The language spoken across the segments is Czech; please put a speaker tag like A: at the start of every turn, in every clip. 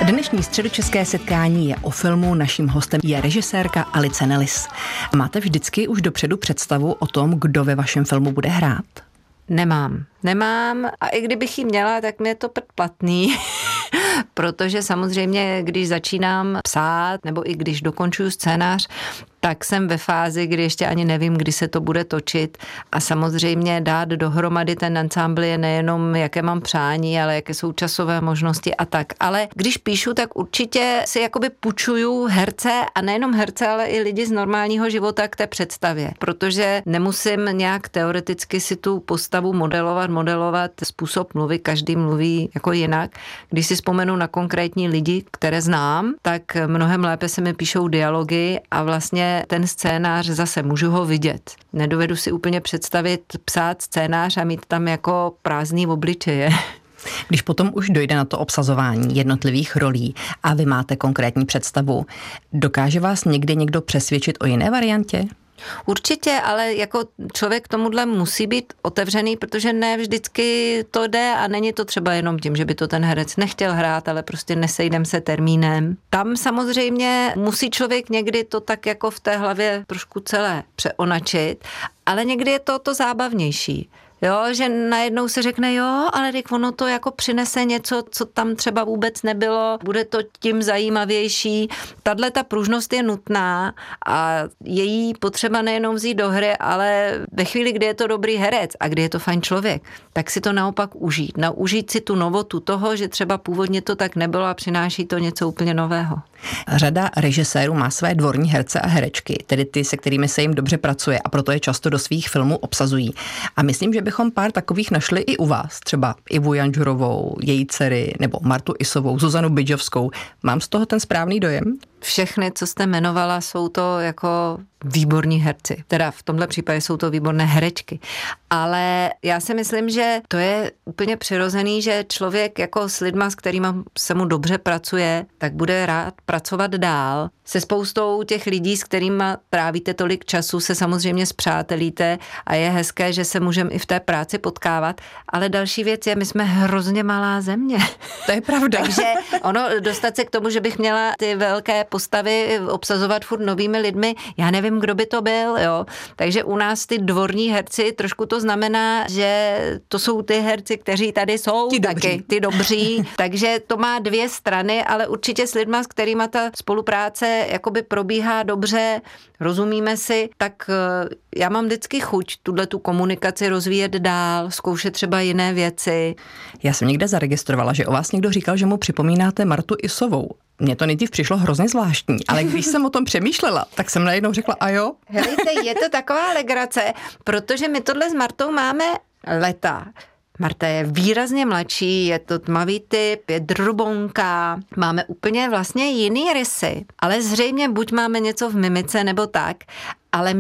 A: Dnešní středočeské setkání je o filmu. Naším hostem je režisérka Alice Nellis. Máte vždycky už dopředu představu o tom, kdo ve vašem filmu bude hrát?
B: Nemám a i kdybych ji měla, tak mi je to předplatný, protože samozřejmě, když začínám psát nebo i když dokončuju scénář, tak jsem ve fázi, kdy ještě ani nevím, kdy se to bude točit a samozřejmě dát dohromady ten ansámbl je nejenom, jaké mám přání, ale jaké jsou časové možnosti a tak. Ale když píšu, tak určitě si jakoby půjčuju herce a nejenom herce, ale i lidi z normálního života k té představě, protože nemusím nějak teoreticky si tu postavu modelovat způsob mluvy, každý mluví jako jinak. Když si vzpomenu na konkrétní lidi, které znám, tak mnohem lépe se mi píšou dialogy a vlastně ten scénář zase můžu ho vidět. Nedovedu si úplně představit psát scénář a mít tam jako prázdný obličeje.
A: Když potom už dojde na to obsazování jednotlivých rolí a vy máte konkrétní představu, dokáže vás někdy někdo přesvědčit o jiné variantě?
B: Určitě, ale jako člověk tomuhle musí být otevřený, protože ne vždycky to jde a není to třeba jenom tím, že by to ten herec nechtěl hrát, ale prostě nesejdem se termínem. Tam samozřejmě musí člověk někdy to tak jako v té hlavě trošku celé přeonačit, ale někdy je to zábavnější. Jo, že najednou se řekne, jo, ale ono to jako přinese něco, co tam třeba vůbec nebylo, bude to tím zajímavější. Tahle ta pružnost je nutná a je jí potřeba nejenom vzít do hry, ale ve chvíli, kdy je to dobrý herec a kdy je to fajn člověk, tak si to naopak užít. Užít si tu novotu toho, že třeba původně to tak nebylo a přináší to něco úplně nového.
A: Řada režisérů má své dvorní herce a herečky, tedy ty, se kterými se jim dobře pracuje a proto je často do svých filmů obsazují. A myslím, že bychom pár takových našli i u vás, třeba Ivu Janžurovou, její dcery, nebo Martu Isovou, Zuzanu Bydžovskou. Mám z toho ten správný dojem?
B: Všechny, co jste jmenovala, jsou to jako výborní herci. Teda v tomhle případě jsou to výborné herečky. Ale já si myslím, že to je úplně přirozený, že člověk jako s lidma, s kterými se mu dobře pracuje, tak bude rád pracovat dál. Se spoustou těch lidí, s kterými trávíte tolik času, se samozřejmě spřátelíte a je hezké, že se můžeme i v té práci potkávat. Ale další věc je, my jsme hrozně malá země.
A: To je pravda.
B: Takže ono dostat se k tomu, že bych měla ty velké postavy obsazovat furt novými lidmi, já nevím, kdo by to byl, jo. Takže u nás ty dvorní herci, trošku to znamená, že to jsou ty herci, kteří tady jsou ty dobří. Takže to má dvě strany, ale určitě s lidma, s kterýma ta spolupráce jakoby probíhá dobře, rozumíme si, tak já mám vždycky chuť tu komunikaci rozvíjet dál, zkoušet třeba jiné věci.
A: Já jsem někde zaregistrovala, že o vás někdo říkal, že mu připomínáte Martu Isovou. Mně to nejdřív přišlo hrozně zvláštní, ale když jsem o tom přemýšlela, tak jsem najednou řekla, a jo?
B: Helejte, je to taková legrace, protože my tohle s Martou máme leta. Marta je výrazně mladší, je to tmavý typ, je drobonká, máme úplně vlastně jiný rysy, ale zřejmě buď máme něco v mimice nebo tak, ale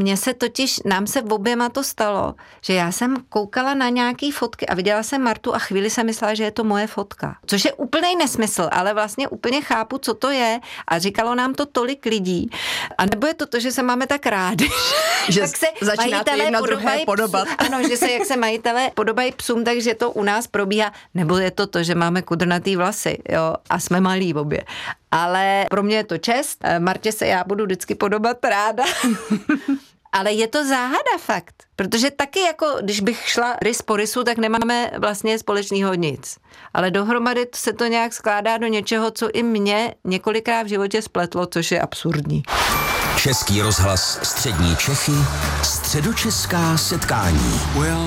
B: nám se oběma to stalo, že já jsem koukala na nějaký fotky a viděla jsem Martu a chvíli jsem myslela, že je to moje fotka. Což je úplný nesmysl, ale vlastně úplně chápu, co to je a říkalo nám to tolik lidí. A nebo je to, že se máme tak rádi,
A: že
B: tak se
A: začínáte jim na druhé podobat.
B: Ano, že se jak se majitelé podobají psům, takže to u nás probíhá. Nebo je to, že máme kudrnatý vlasy, jo, a jsme malí obě. Ale pro mě je to čest. Martě se já budu vždycky podobat ráda. Ale je to záhada fakt. Protože taky jako, když bych šla rys po rysu, tak nemáme vlastně společného nic. Ale dohromady se to nějak skládá do něčeho, co i mě několikrát v životě spletlo, což je absurdní.
C: Český rozhlas Střední Čechy, středočeská setkání.